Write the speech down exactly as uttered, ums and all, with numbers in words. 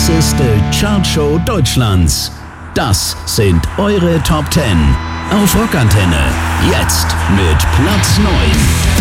heißeste Chartshow Deutschlands. Das sind eure Top zehn auf Rockantenne. Jetzt mit Platz neun.